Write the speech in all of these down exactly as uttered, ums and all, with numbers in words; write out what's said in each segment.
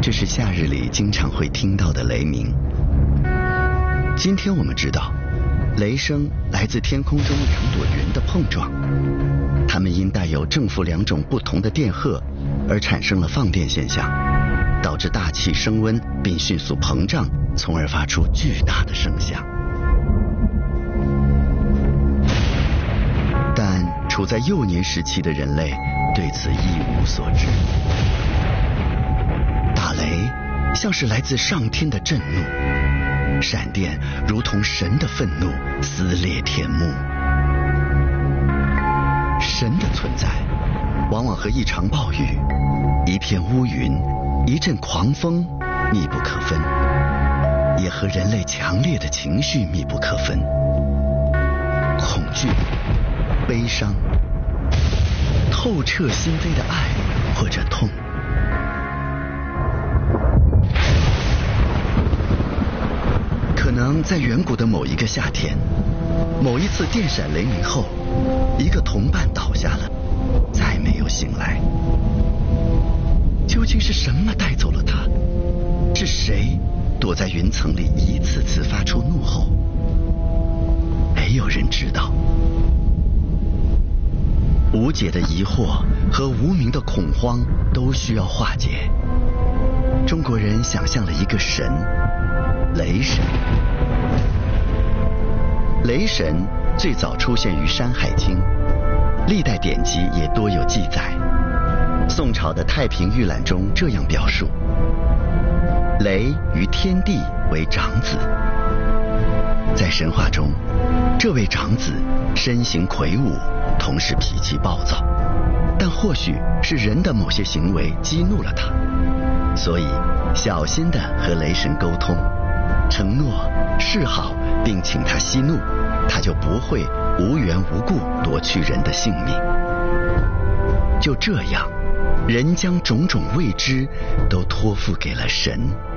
这是夏日里经常会听到的雷鸣。今天我们知道，雷声来自天空中两朵云的碰撞，它们因带有正负两种不同的电荷而产生了放电现象，导致大气升温并迅速膨胀，从而发出巨大的声响。但处在幼年时期的人类对此一无所知。打雷像是来自上天的震怒，闪电如同神的愤怒，撕裂天幕。神的存在往往和一场暴雨、一片乌云、一阵狂风密不可分，也和人类强烈的情绪密不可分。恐惧、悲伤、透彻心扉的爱或者痛。可能在远古的某一个夏天，某一次电闪雷鸣后，一个同伴倒下了，再没有醒来。究竟是什么带走了他？是谁躲在云层里一次次发出怒吼？没有人知道。无解的疑惑和无名的恐慌都需要化解。中国人想象了一个神，雷神。雷神最早出现于《山海经》，历代典籍也多有记载。宋朝的《太平御览》中这样表述：雷于天地为长子。在神话中，这位长子身形魁梧，同时脾气暴躁，但或许是人的某些行为激怒了他，所以小心地和雷神沟通，承诺示好，并请他息怒，他就不会无缘无故夺去人的性命。就这样，人将种种未知都托付给了神。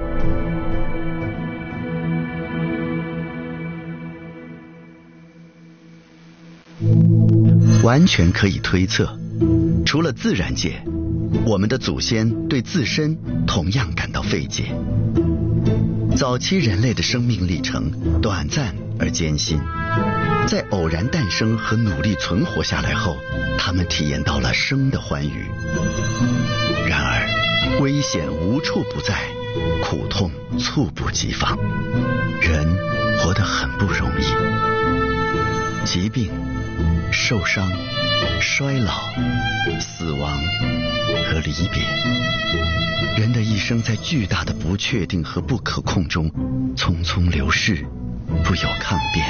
完全可以推测，除了自然界，我们的祖先对自身同样感到费解。早期人类的生命历程短暂而艰辛，在偶然诞生和努力存活下来后，他们体验到了生的欢愉。然而，危险无处不在，苦痛猝不及防，人活得很不容易。疾病、受伤、衰老、死亡和离别，人的一生在巨大的不确定和不可控中匆匆流逝，不有抗辩。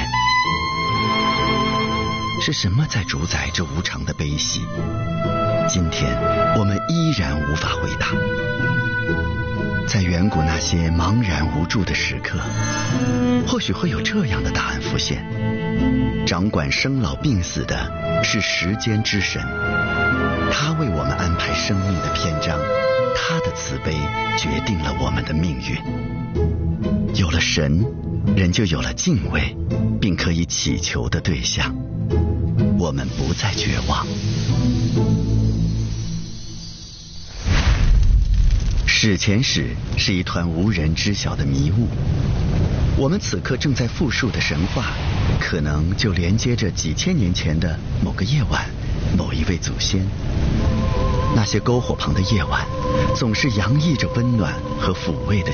是什么在主宰这无常的悲喜？今天我们依然无法回答。在远古那些茫然无助的时刻，或许会有这样的答案浮现：掌管生老病死的是时间之神，他为我们安排生命的篇章，他的慈悲决定了我们的命运。有了神，人就有了敬畏并可以祈求的对象，我们不再绝望。史前史是一团无人知晓的迷雾，我们此刻正在复述的神话，可能就连接着几千年前的某个夜晚，某一位祖先。那些篝火旁的夜晚，总是洋溢着温暖和抚慰的